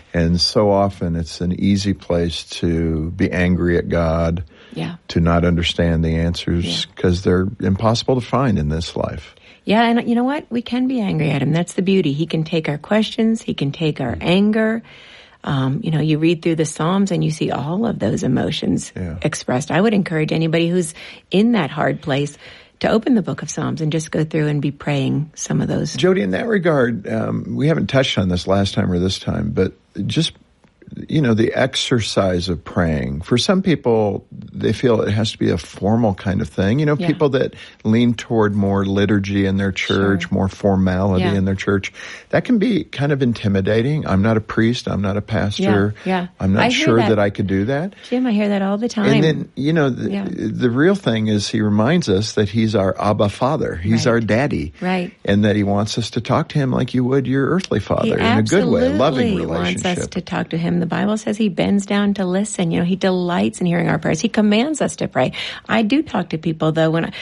And so often it's an easy place to be angry at God, to not understand the answers because they're impossible to find in this life. Yeah, and you know what? We can be angry at him. That's the beauty. He can take our questions. He can take our anger. You read through the Psalms and you see all of those emotions expressed. I would encourage anybody who's in that hard place to open the book of Psalms and just go through and be praying some of those. Jody, in that regard, we haven't touched on this last time or this time, but just, the exercise of praying. For some people, they feel it has to be a formal kind of thing. People that lean toward more liturgy in their church, more formality in their church, that can be kind of intimidating. I'm not a priest. I'm not a pastor. I'm not sure that I could do that. Jim, I hear that all the time. And then, the real thing is he reminds us that he's our Abba Father. He's our daddy. Right. And that he wants us to talk to him like you would your earthly father in a good way, a loving relationship. He wants us to talk to him. The Bible says he bends down to listen. He delights in hearing our prayers. He commands us to pray. I do talk to people, though, when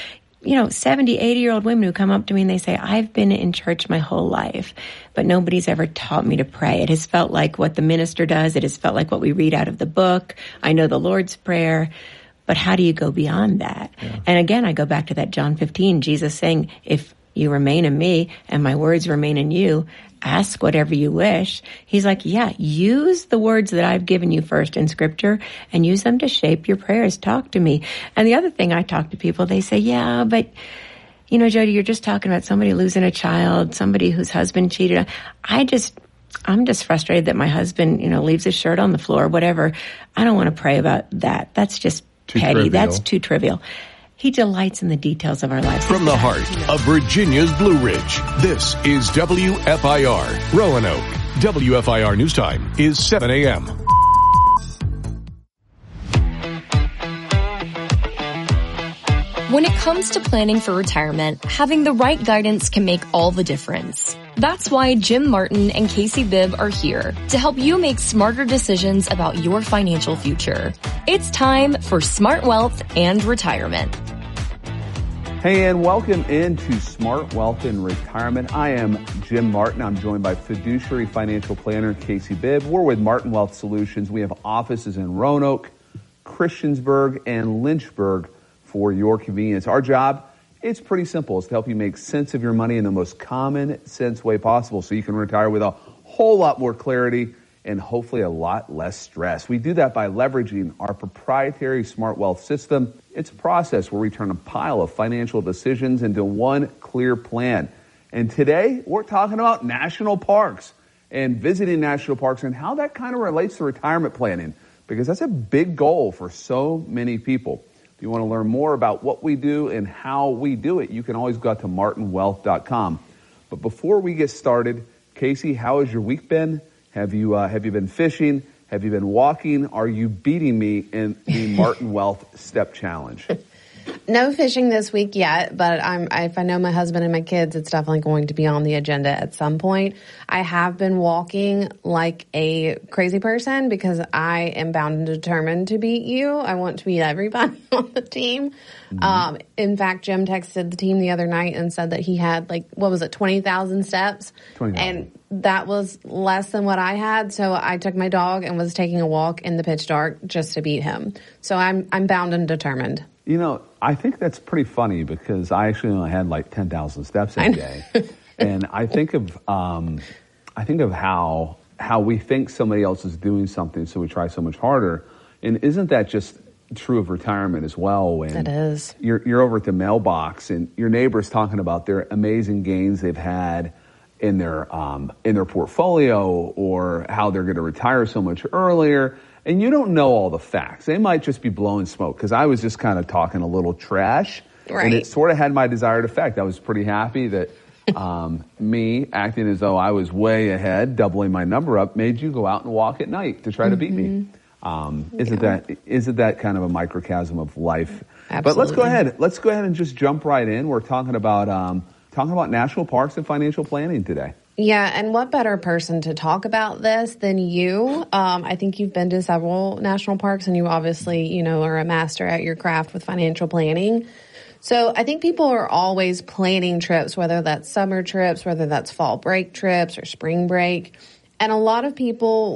70, 80-year-old women who come up to me and they say, I've been in church my whole life, but nobody's ever taught me to pray. It has felt like what the minister does. It has felt like what we read out of the book. I know the Lord's Prayer. But how do you go beyond that? Yeah. And again, I go back to that John 15, Jesus saying, if you remain in me and my words remain in you, ask whatever you wish. He's like, use the words that I've given you first in Scripture and use them to shape your prayers. Talk to me. And the other thing I talk to people, they say, but, Jody, you're just talking about somebody losing a child, somebody whose husband cheated. I'm just frustrated that my husband, leaves his shirt on the floor, whatever. I don't want to pray about that. That's just petty. Trivial. That's too trivial. He delights in the details of our lives. From the heart of Virginia's Blue Ridge, this is WFIR Roanoke. WFIR News Time is 7 a.m. When it comes to planning for retirement, having the right guidance can make all the difference. That's why Jim Martin and Casey Bibb are here to help you make smarter decisions about your financial future. It's time for Smart Wealth and Retirement. Hey, and welcome into Smart Wealth and Retirement. I am Jim Martin. I'm joined by fiduciary financial planner Casey Bibb. We're with Martin Wealth Solutions. We have offices in Roanoke, Christiansburg, and Lynchburg for your convenience. Our job, it's pretty simple. It's to help you make sense of your money in the most common sense way possible so you can retire with a whole lot more clarity and hopefully a lot less stress. We do that by leveraging our proprietary Smart Wealth system. It's a process where we turn a pile of financial decisions into one clear plan. And today, we're talking about national parks and visiting national parks and how that kind of relates to retirement planning, because that's a big goal for so many people. If you want to learn more about what we do and how we do it, you can always go out to martinwealth.com. But before we get started, Casey, how has your week been? Have you been fishing? Have you been walking? Are you beating me in the Martin Wealth Step Challenge? No fishing this week yet, but if I know my husband and my kids, it's definitely going to be on the agenda at some point. I have been walking like a crazy person because I am bound and determined to beat you. I want to beat everybody on the team. Mm-hmm. In fact, Jim texted the team the other night and said that he had 20,000 steps? 20,000. And that was less than what I had. So I took my dog and was taking a walk in the pitch dark just to beat him. So I'm bound and determined. I think that's pretty funny because I actually only had 10,000 steps a day. And I think of how we think somebody else is doing something, so we try so much harder. And isn't that just true of retirement as well? When it is. You're over at the mailbox and your neighbor's talking about their amazing gains they've had in their portfolio or how they're going to retire so much earlier. And you don't know all the facts. They might just be blowing smoke because I was just kind of talking a little trash. Right. And it sort of had my desired effect. I was pretty happy that me acting as though I was way ahead, doubling my number up, made you go out and walk at night to try to beat me. Isn't that kind of a microcosm of life? Absolutely. But let's go ahead and just jump right in. We're talking about national parks and financial planning today. Yeah, and what better person to talk about this than you? I think you've been to several national parks, and you obviously, are a master at your craft with financial planning. So I think people are always planning trips, whether that's summer trips, whether that's fall break trips or spring break. And a lot of people